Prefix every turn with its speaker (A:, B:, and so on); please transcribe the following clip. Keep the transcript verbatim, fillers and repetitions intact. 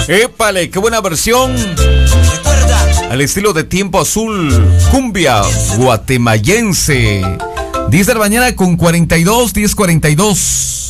A: Épale, qué buena versión.
B: Recuerda.
A: Al estilo de Tiempo Azul, cumbia guatemayense. diez de la mañana con cuarenta y dos, diez cuarenta y dos.